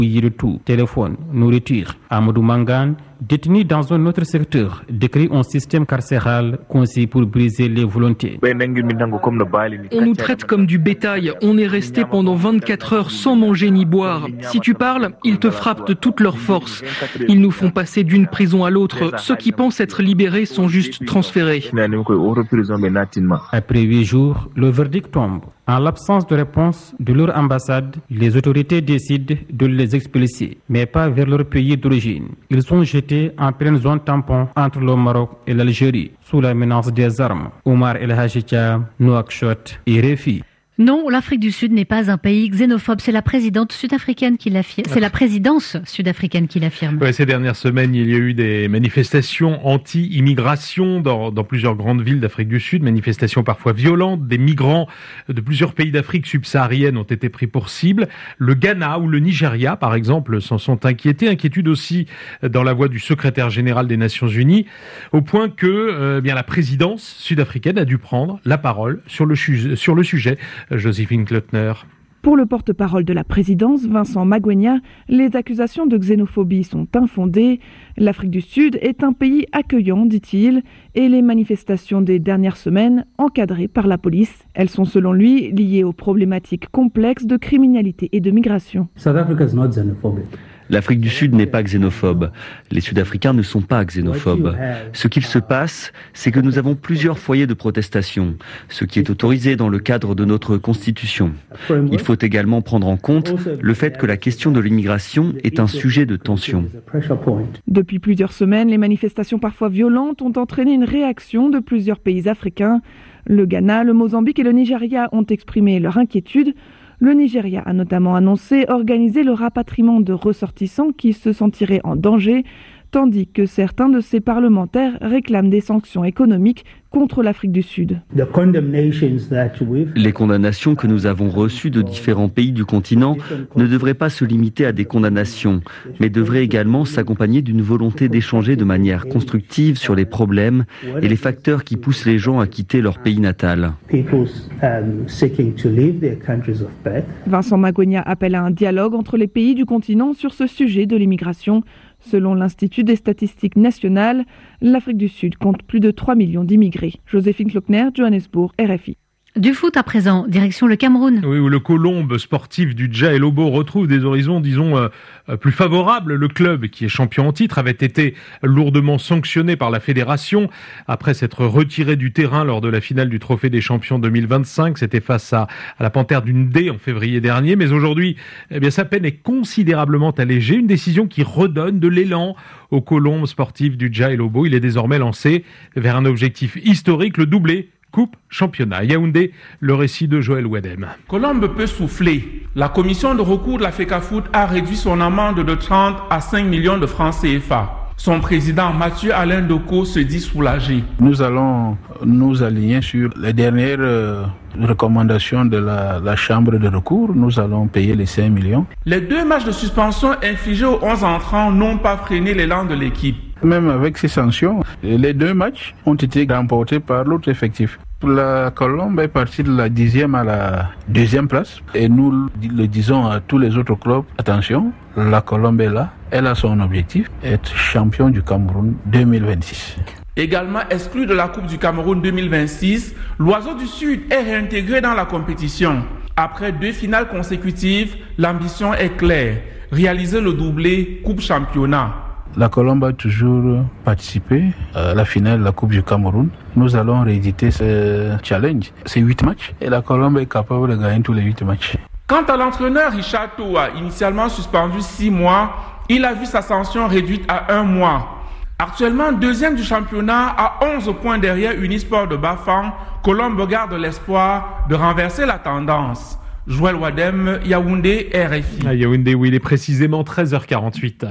de tout, téléphone, nourriture. Amadou Mangane, détenu dans un autre secteur, décrit un système carcéral conçu pour briser les volontés. On nous traite comme du bétail. On est resté pendant 24 heures sans manger ni boire. Si tu parles, ils te frappent de toute leur force. Ils nous font passer d'une prison à l'autre. Ceux qui pensent être libérés sont juste transférés. Après 8 jours, le verdict tombe. En l'absence de réponse de leur ambassade, les autorités décident de les expulser, mais pas vers leur pays d'origine. Ils sont jetés en pleine zone tampon entre le Maroc et l'Algérie, sous la menace des armes. Omar El Hadjitia, Nouakchott et RFI. Non, l'Afrique du Sud n'est pas un pays xénophobe. C'est la présidente sud-africaine qui l'affirme. C'est la présidence sud-africaine qui l'affirme. Ouais, ces dernières semaines, il y a eu des manifestations anti-immigration dans plusieurs grandes villes d'Afrique du Sud, manifestations parfois violentes. Des migrants de plusieurs pays d'Afrique subsaharienne ont été pris pour cible. Le Ghana ou le Nigeria, par exemple, s'en sont inquiétés. Inquiétude aussi dans la voix du secrétaire général des Nations Unies, au point que la présidence sud-africaine a dû prendre la parole sur le sujet. Joséphine Klöckner. Pour le porte-parole de la présidence, Vincent Magwenya, les accusations de xénophobie sont infondées. L'Afrique du Sud est un pays accueillant, dit-il, et les manifestations des dernières semaines, encadrées par la police, elles sont selon lui liées aux problématiques complexes de criminalité et de migration. L'Afrique du Sud n'est pas xénophobe. Les Sud-Africains ne sont pas xénophobes. Ce qu'il se passe, c'est que nous avons plusieurs foyers de protestation, ce qui est autorisé dans le cadre de notre Constitution. Il faut également prendre en compte le fait que la question de l'immigration est un sujet de tension. Depuis plusieurs semaines, les manifestations parfois violentes ont entraîné une réaction de plusieurs pays africains. Le Ghana, le Mozambique et le Nigeria ont exprimé leur inquiétude. Le Nigeria a notamment annoncé organiser le rapatriement de ressortissants qui se sentiraient en danger, tandis que certains de ses parlementaires réclament des sanctions économiques contre l'Afrique du Sud. Les condamnations que nous avons reçues de différents pays du continent ne devraient pas se limiter à des condamnations, mais devraient également s'accompagner d'une volonté d'échanger de manière constructive sur les problèmes et les facteurs qui poussent les gens à quitter leur pays natal. Vincent Magwenya appelle à un dialogue entre les pays du continent sur ce sujet de l'immigration. Selon l'Institut des statistiques nationales, l'Afrique du Sud compte plus de 3 millions d'immigrés. Joséphine Klöckner, Johannesburg, RFI. Du foot à présent, direction le Cameroun. Oui, où le Colombe sportif du Dja et Lobo retrouve des horizons, disons, plus favorables. Le club, qui est champion en titre, avait été lourdement sanctionné par la fédération après s'être retiré du terrain lors de la finale du Trophée des Champions 2025. C'était face à la Panthère du Ndé en février dernier. Mais aujourd'hui, sa peine est considérablement allégée. Une décision qui redonne de l'élan au Colombe sportif du Dja et Lobo. Il est désormais lancé vers un objectif historique, le doublé Coupe Championnat. Yaoundé, le récit de Joël Wedem. Colombe peut souffler. La commission de recours de la FECAFOOT a réduit son amende de 30 à 5 millions de francs CFA. Son président, Mathieu Alain Doko, se dit soulagé. Nous allons nous aligner sur les dernières recommandations de la chambre de recours. Nous allons payer les 5 millions. Les 2 matchs de suspension infligés aux 11 entrants n'ont pas freiné l'élan de l'équipe. Même avec ces sanctions, les 2 matchs ont été remportés par l'autre effectif. La Colombe est partie de la 10e à la 2e place. Et nous le disons à tous les autres clubs, attention, la Colombe est là. Elle a son objectif, être champion du Cameroun 2026. Également exclu de la Coupe du Cameroun 2026, l'Oiseau du Sud est réintégré dans la compétition. Après 2 finales consécutives, l'ambition est claire, réaliser le doublé Coupe Championnat. La Colombe a toujours participé à la finale de la Coupe du Cameroun. Nous allons rééditer ce challenge. C'est 8 matchs et la Colombe est capable de gagner tous les 8 matchs. Quant à l'entraîneur Richard Toa, initialement suspendu 6 mois, il a vu sa sanction réduite à 1 mois. Actuellement 2e du championnat à 11 points derrière Unisport de Bafang, Colombe garde l'espoir de renverser la tendance. Joël Wadem, Yaoundé, RFI. À Yaoundé, où il est précisément 13h48.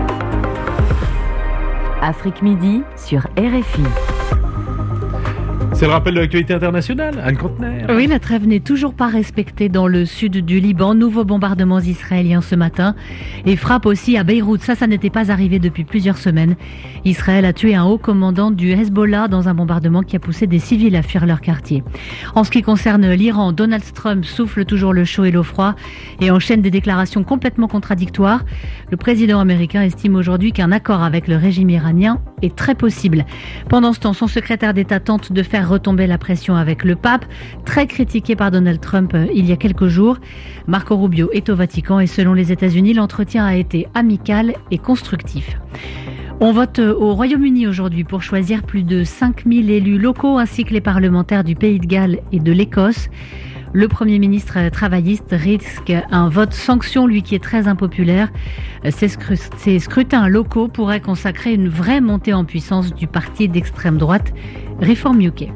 Afrique Midi sur RFI. C'est le rappel de l'actualité internationale, Anne Contener. Oui, la trêve n'est toujours pas respectée dans le sud du Liban. Nouveaux bombardements israéliens ce matin et frappe aussi à Beyrouth. Ça n'était pas arrivé depuis plusieurs semaines. Israël a tué un haut commandant du Hezbollah dans un bombardement qui a poussé des civils à fuir leur quartier. En ce qui concerne l'Iran, Donald Trump souffle toujours le chaud et l'eau froid et enchaîne des déclarations complètement contradictoires. Le président américain estime aujourd'hui qu'un accord avec le régime iranien est très possible. Pendant ce temps, son secrétaire d'État tente de faire retomber la pression avec le pape, très critiqué par Donald Trump il y a quelques jours. Marco Rubio est au Vatican et selon les États-Unis, l'entretien a été amical et constructif. On vote au Royaume-Uni aujourd'hui pour choisir plus de 5000 élus locaux ainsi que les parlementaires du Pays de Galles et de l'Écosse. Le Premier ministre travailliste risque un vote sanction, lui qui est très impopulaire. Ces scrutins locaux pourraient consacrer une vraie montée en puissance du parti d'extrême droite Reform UK.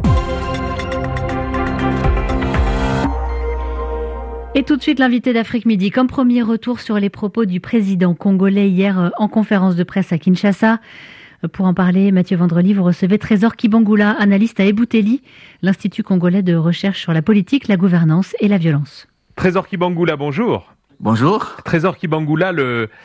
Et tout de suite, l'invité d'Afrique Midi. Comme premier retour sur les propos du président congolais hier en conférence de presse à Kinshasa. Pour en parler, Mathieu Vendrely, vous recevez Trésor Kibangula, analyste à Ebouteli, l'Institut congolais de recherche sur la politique, la gouvernance et la violence. Trésor Kibangula, bonjour. Bonjour. Trésor Kibangula,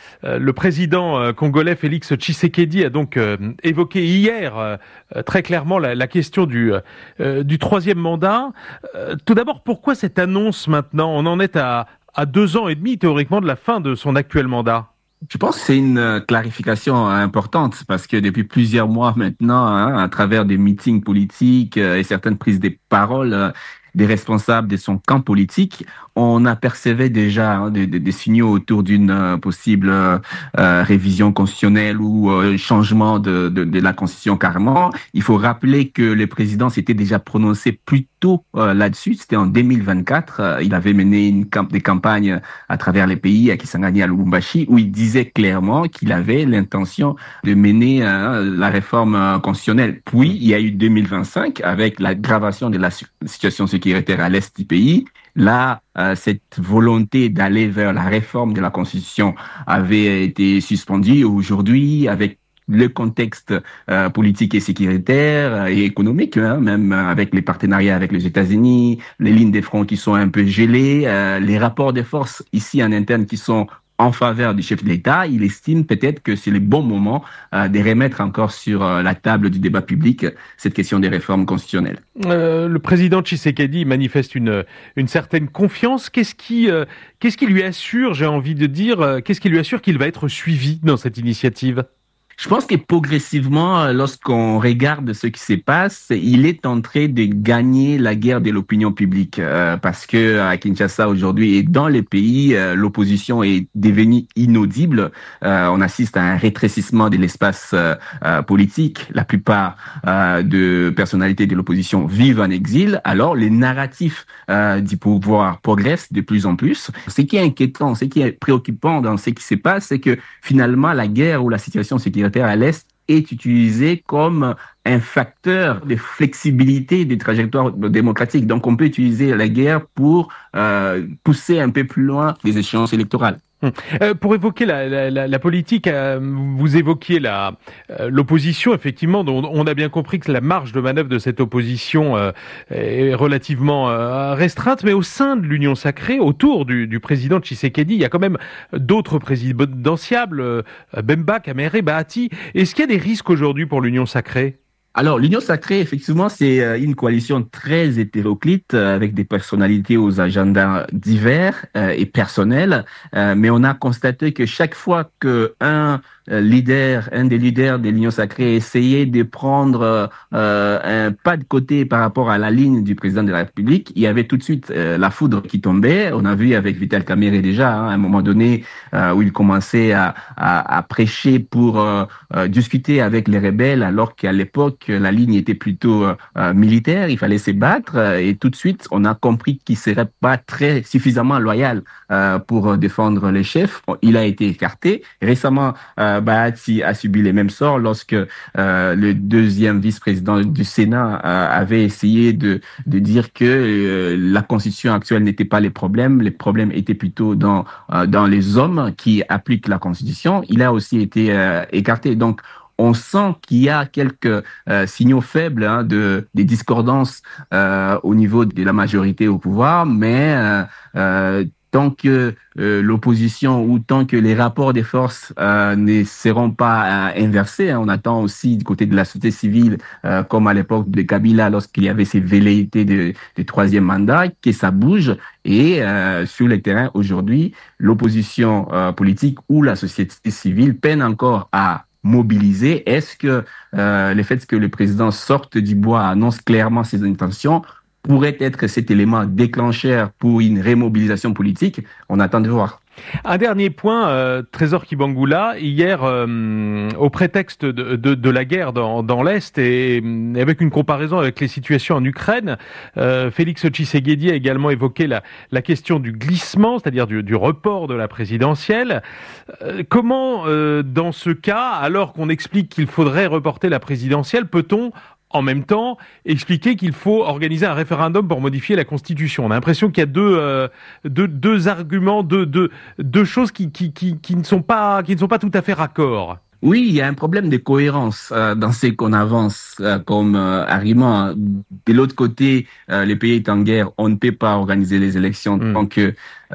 le président congolais Félix Tshisekedi a donc évoqué hier très clairement la question du troisième mandat. Tout d'abord, pourquoi cette annonce maintenant ? On en est à 2 ans et demi théoriquement de la fin de son actuel mandat. Je pense que c'est une clarification importante parce que depuis plusieurs mois maintenant, à travers des meetings politiques et certaines prises de parole des responsables de son camp politique, on apercevait déjà des signaux autour d'une possible révision constitutionnelle ou changement de la constitution carrément. Il faut rappeler que le président s'était déjà prononcé plus tôt là-dessus. C'était en 2024. Il avait mené des campagnes à travers les pays, à Kisangani, à Lubumbashi, où il disait clairement qu'il avait l'intention de mener la réforme constitutionnelle. Puis, il y a eu 2025 avec l'aggravation de la situation sécuritaire à l'est du pays. Là, cette volonté d'aller vers la réforme de la Constitution avait été suspendue. Aujourd'hui, avec le contexte politique et sécuritaire et économique, même avec les partenariats avec les États-Unis, les lignes de front qui sont un peu gelées, les rapports de force ici en interne qui sont en faveur du chef d'État, il estime peut-être que c'est le bon moment de remettre encore sur la table du débat public cette question des réformes constitutionnelles. Le président Tshisekedi manifeste une certaine confiance. Qu'est-ce qui lui assure, j'ai envie de dire, qu'est-ce qui lui assure qu'il va être suivi dans cette initiative ? Je pense que progressivement, lorsqu'on regarde ce qui se passe, il est en train de gagner la guerre de l'opinion publique parce que à Kinshasa aujourd'hui et dans les pays, l'opposition est devenue inaudible. On assiste à un rétrécissement de l'espace politique. La plupart de personnalités de l'opposition vivent en exil. Alors, les narratifs du pouvoir progressent de plus en plus. Ce qui est inquiétant, ce qui est préoccupant dans ce qui se passe, c'est que finalement, la guerre ou la situation sécuritaire à l'Est est utilisé comme un facteur de flexibilité des trajectoires démocratiques. Donc, on peut utiliser la guerre pour pousser un peu plus loin les échéances électorales. Pour évoquer la politique, vous évoquiez l'opposition, effectivement, dont on a bien compris que la marge de manœuvre de cette opposition est relativement restreinte, mais au sein de l'Union sacrée, autour du président Tshisekedi, il y a quand même d'autres présidentiables, Bemba, Kamere, Bahati. Est-ce qu'il y a des risques aujourd'hui pour l'Union sacrée ? Alors, l'Union sacrée, effectivement, c'est une coalition très hétéroclite avec des personnalités aux agendas divers et personnels. Mais on a constaté que chaque fois un des leaders de l'Union sacrée essayait de prendre un pas de côté par rapport à la ligne du président de la République, il y avait tout de suite la foudre qui tombait. On a vu avec Vital Kamerhe déjà, à un moment donné, où il commençait à prêcher pour discuter avec les rebelles, alors qu'à l'époque, la ligne était plutôt militaire, il fallait se battre et tout de suite, on a compris qu'il serait pas suffisamment loyal pour défendre les chefs. Il a été écarté. Récemment, Bahati a subi les mêmes sorts lorsque le deuxième vice-président du Sénat avait essayé de dire que la constitution actuelle n'était pas les problèmes étaient plutôt dans les hommes qui appliquent la constitution. Il a aussi été écarté. Donc, on sent qu'il y a quelques signaux faibles des discordances au niveau de la majorité au pouvoir, mais tant que l'opposition ou tant que les rapports des forces ne seront pas inversés, on attend aussi du côté de la société civile, comme à l'époque de Kabila, lorsqu'il y avait ces velléités de troisième mandat, que ça bouge. Et sur le terrain aujourd'hui, l'opposition politique ou la société civile peine encore à mobiliser. Est-ce que le fait que le président sorte du bois, annonce clairement ses intentions, pourrait être cet élément déclencheur pour une remobilisation politique? On attend de voir. Un dernier point, Trésor Kibangula, hier, au prétexte de la guerre dans l'Est et avec une comparaison avec les situations en Ukraine, Félix Tshisekedi a également évoqué la question du glissement, c'est-à-dire du report de la présidentielle. Comment, dans ce cas, alors qu'on explique qu'il faudrait reporter la présidentielle, peut-on en même temps expliquer qu'il faut organiser un référendum pour modifier la Constitution? On a l'impression qu'il y a deux arguments, deux choses qui ne sont pas tout à fait raccord. Oui, il y a un problème de cohérence dans ce qu'on avance comme argument. De l'autre côté, le pays est en guerre, on ne peut pas organiser les élections tant que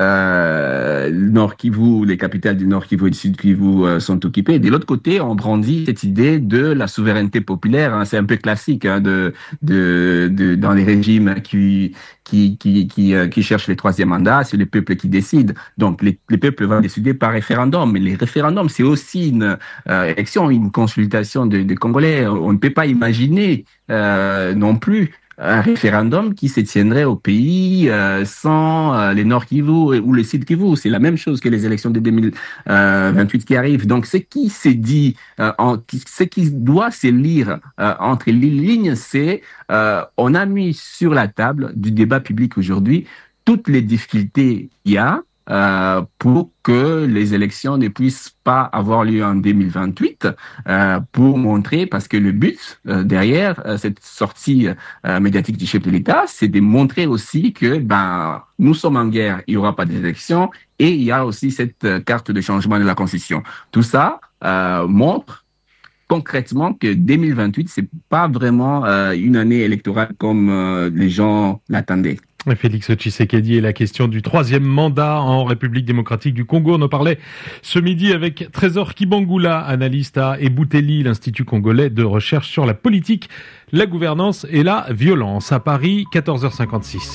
Nord Kivu, les capitales du Nord Kivu et du Sud Kivu sont occupées. De l'autre côté, on brandit cette idée de la souveraineté populaire. C'est un peu classique dans les régimes qui cherchent les troisième mandats, c'est le peuple qui décide. Donc les peuples vont décider par référendum. Mais les référendums, c'est aussi une élection, une consultation des Congolais. On ne peut pas imaginer non plus un référendum qui se tiendrait au pays sans les Nord Kivu ou les Sud Kivu. C'est la même chose que les élections de 2028 qui arrivent. Donc, ce qui s'est dit, ce qui doit se lire entre les lignes, c'est on a mis sur la table du débat public aujourd'hui toutes les difficultés qu'il y a pour que les élections ne puissent pas avoir lieu en 2028, pour montrer, parce que le but derrière cette sortie médiatique du chef de l'État, c'est de montrer aussi que nous sommes en guerre, il n'y aura pas d'élections, et il y a aussi cette carte de changement de la Constitution. Tout ça montre concrètement que 2028, c'est pas vraiment une année électorale comme les gens l'attendaient. Félix Tshisekedi et la question du troisième mandat en République démocratique du Congo. On en parlait ce midi avec Trésor Kibangula, analyste à Ebouteli, l'Institut congolais de recherche sur la politique, la gouvernance et la violence. À Paris, 14h56.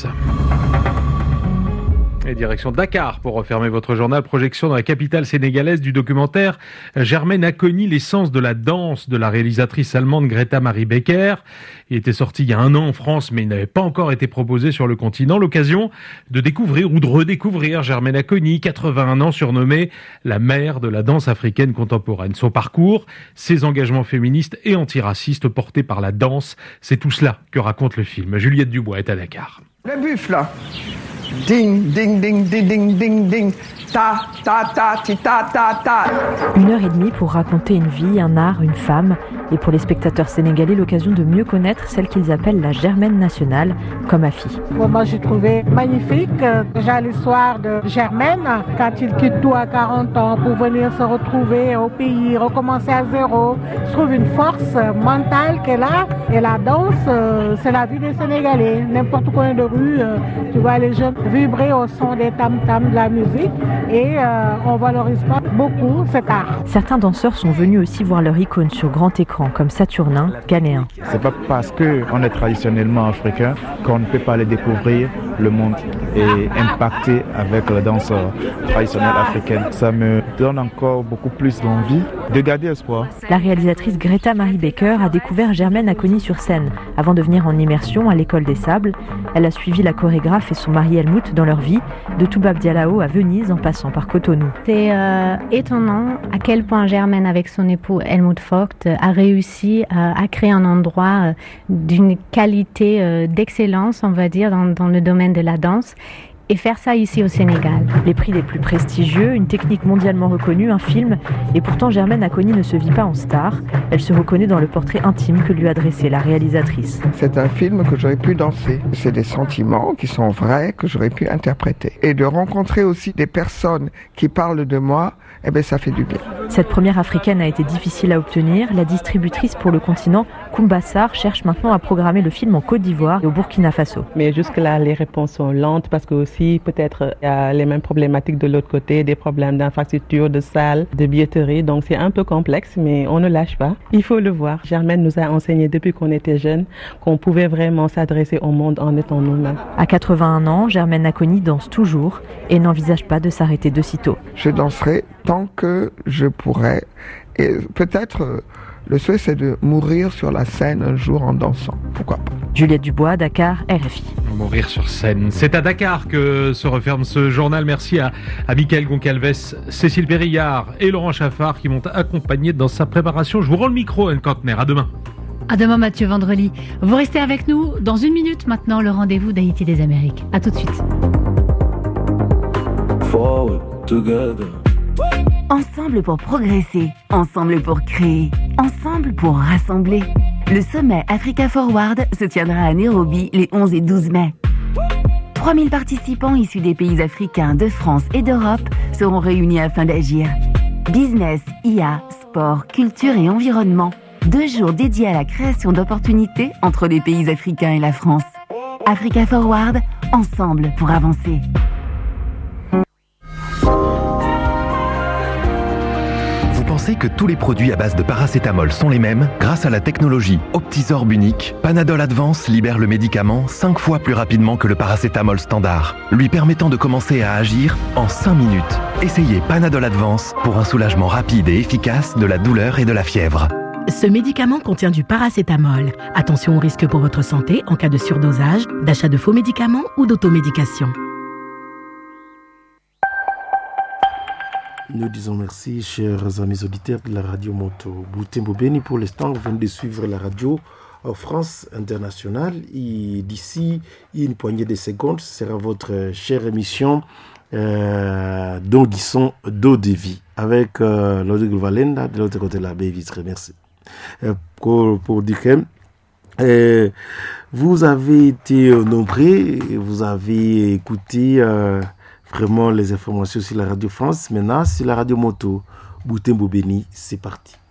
Et direction Dakar pour refermer votre journal. Projection dans la capitale sénégalaise du documentaire Germaine a connu l'essence de la danse de la réalisatrice allemande Greta Marie Becker. Il était sorti il y a 1 an en France, mais il n'avait pas encore été proposé sur le continent. L'occasion de découvrir ou de redécouvrir Germaine Acogny, 81 ans, surnommée la mère de la danse africaine contemporaine. Son parcours, ses engagements féministes et antiracistes portés par la danse, c'est tout cela que raconte le film. Juliette Dubois est à Dakar. Le buffle, là. Ding, ding, ding, ding, ding, ding, ding. Ta, ta, ta, ti, ta, ta, ta. 1h30 pour raconter une vie, un art, une femme. Et pour les spectateurs sénégalais, l'occasion de mieux connaître celle qu'ils appellent la Germaine nationale, comme Afi. Moi, j'ai trouvé magnifique déjà l'histoire de Germaine, quand il quitte tout à 40 ans pour venir se retrouver au pays, recommencer à zéro. Je trouve une force mentale qu'elle a. Et la danse, c'est la vie des Sénégalais. N'importe coin de rue, tu vois les jeunes vibrer au son des tam-tams de la musique. Et on valorise pas beaucoup cet art. Certains danseurs sont venus aussi voir leur icône sur grand écran, comme Saturnin, ghanéen. C'est pas parce qu'on est traditionnellement africain qu'on ne peut pas aller découvrir le monde et impacter avec la danse traditionnelle africaine. Ça me donne encore beaucoup plus d'envie de garder espoir. La réalisatrice Greta Marie Becker a découvert Germaine Acogny sur scène avant de venir en immersion à l'École des Sables. Elle a suivi la chorégraphe et son mari Helmut dans leur vie, de Toubab Diallo à Venise en passant par Cotonou. C'est étonnant à quel point Germaine, avec son époux Helmut Vogt, a réussi à créer un endroit d'une qualité d'excellence, on va dire, dans le domaine de la danse. et faire ça ici au Sénégal. Les prix les plus prestigieux, une technique mondialement reconnue, un film, et pourtant Germaine Acogny ne se vit pas en star. Elle se reconnaît dans le portrait intime que lui a dressé la réalisatrice. C'est un film que j'aurais pu danser. C'est des sentiments qui sont vrais que j'aurais pu interpréter. Et de rencontrer aussi des personnes qui parlent de moi, ça fait du bien. Cette première africaine a été difficile à obtenir. La distributrice pour le continent, Kumbassar, cherche maintenant à programmer le film en Côte d'Ivoire et au Burkina Faso. Mais jusque-là, les réponses sont lentes parce que aussi, peut-être, il y a les mêmes problématiques de l'autre côté, des problèmes d'infrastructure, de salles, de billetterie. Donc, c'est un peu complexe, mais on ne lâche pas. Il faut le voir. Germaine nous a enseigné depuis qu'on était jeunes qu'on pouvait vraiment s'adresser au monde en étant nous-mêmes. À 81 ans, Germaine Acogny danse toujours et n'envisage pas de s'arrêter de sitôt. Je danserai tant que je pourrai. Et peut-être, le souhait, c'est de mourir sur la scène un jour en dansant. Pourquoi pas. Juliette Dubois, Dakar, RFI. Mourir sur scène. C'est à Dakar que se referme ce journal. Merci à Mickaël Goncalves, Cécile Périllard et Laurent Chaffard qui m'ont accompagné dans sa préparation. Je vous rends le micro, Anne Kantner. À demain. À demain, Mathieu Vendredi. Vous restez avec nous. Dans 1 minute maintenant, le rendez-vous d'Haïti des Amériques. À tout de suite. Forward together. Ensemble pour progresser, ensemble pour créer, ensemble pour rassembler. Le sommet Africa Forward se tiendra à Nairobi les 11 et 12 mai. 3000 participants issus des pays africains, de France et d'Europe seront réunis afin d'agir. Business, IA, sport, culture et environnement. 2 jours dédiés à la création d'opportunités entre les pays africains et la France. Africa Forward, ensemble pour avancer. Vous pensez que tous les produits à base de paracétamol sont les mêmes? Grâce à la technologie Optisorb unique, Panadol Advance libère le médicament 5 fois plus rapidement que le paracétamol standard, lui permettant de commencer à agir en 5 minutes. Essayez Panadol Advance pour un soulagement rapide et efficace de la douleur et de la fièvre. Ce médicament contient du paracétamol. Attention aux risques pour votre santé en cas de surdosage, d'achat de faux médicaments ou d'automédication. Nous disons merci, chers amis auditeurs de la radio Moto Butembo Beni. Pour l'instant, vous venez de suivre la radio France Internationale. Et d'ici une poignée de secondes, ce sera votre chère émission Don Guisson d'eau de vie avec Lodrigo Valenda de l'autre côté de la baie vitrée. Merci. Pour dire que vous avez été nombreux, vous avez écouté vraiment les informations sur la radio France. Maintenant, sur la radio Moto Butembo Beni, c'est parti.